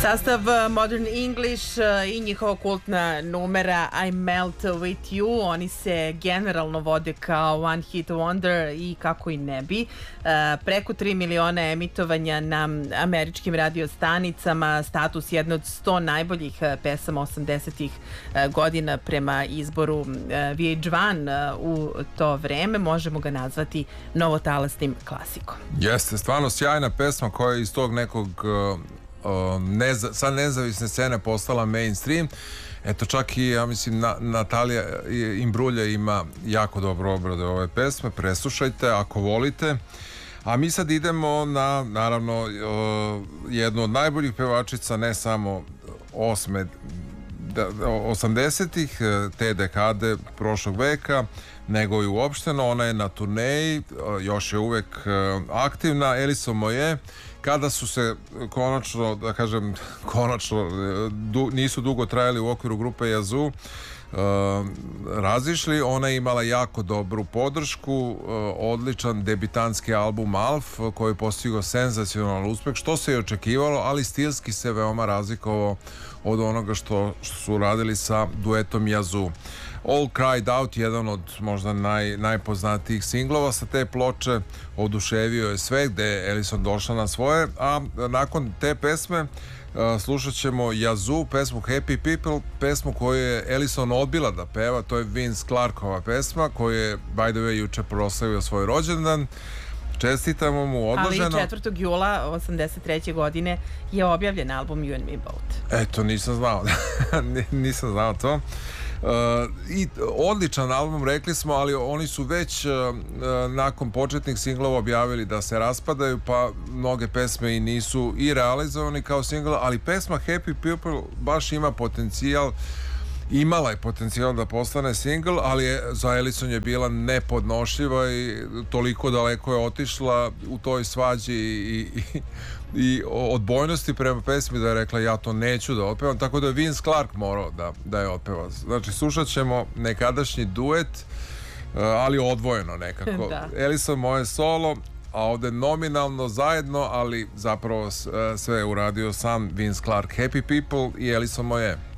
Sastav Modern English i njihova kultna numera I Melt With You, oni se generalno vode kao One Hit Wonder i kako i ne bi. Preko 3 miliona emitovanja na američkim radiostanicama, status jedne od 100 najboljih pesama 80-ih godina prema izboru VH1 u to vreme, možemo ga nazvati novotalasnim klasikom. Jeste, stvarno sjajna pesma koja je iz tog nekog sa nezavisne scene postala mainstream. Eto, čak i, ja mislim, Natalija Imbruglia ima jako dobro obrade ove pesme. Preslušajte ako volite. A mi sad idemo na, naravno, jednu od najboljih pevačica, ne samo 80-ih, te dekade prošlog veka, nego i uopšteno. Ona je na turneji, još je uvek aktivna. Alison Moyet. Kada su se konačno, da kažem, nisu dugo trajali u okviru grupe Yazoo, razišli, ona je imala jako dobru podršku, odličan debitanski album Alf koji je postigao senzacionalan uspeh, što se je očekivalo, ali stilski se veoma razlikovao od onoga što su radili sa duetom Yazoo. All Cried Out, jedan od možda najpoznatijih singlova sa te ploče, oduševio je sve, gde je Alison došla na svoje, a nakon te pesme slušat ćemo Yazoo, pesmu Happy People, pesmu koju je Alison odbila da peva. To je Vince Clarkova pesma, koju je, by the way, juče proslavio svoj rođendan. Čestitamo mu odloženo. Ali 4. jula 83. godine je objavljen album You and Me Both. Eto, nisam znao. Nisam znao to. I odličan album, rekli smo, ali oni su već nakon početnih singlova objavili da se raspadaju, pa mnoge pesme i nisu i realizovani kao single, ali pesma Happy People baš ima potencijal. Imala je potencijal da postane single, ali za Alison je bila nepodnošljiva i toliko daleko je otišla u toj svađi i odbojnosti prema pesmi da je rekla ja to neću da otpevam, tako da je Vince Clark morao da je otpeva. Znači, slušat ćemo nekadašnji duet, ali odvojeno nekako. Alison Moyet solo, a ovde nominalno zajedno, ali zapravo sve je uradio sam Vince Clark. Happy People i Alison Moyet.